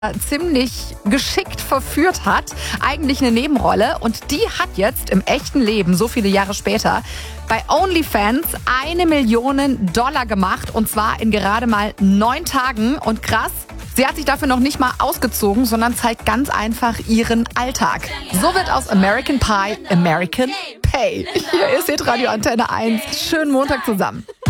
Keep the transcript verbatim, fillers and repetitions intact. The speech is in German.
ziemlich geschickt verführt hat. Eigentlich eine Nebenrolle. Und die hat jetzt im echten Leben, so viele Jahre später, bei OnlyFans eine Million Dollar gemacht. Und zwar in gerade mal neun Tagen. Und krass, sie hat sich dafür noch nicht mal ausgezogen, sondern zeigt ganz einfach ihren Alltag. So wird aus American Pie American Pay. Hier ist Hitradio Antenne eins. Schönen Montag zusammen.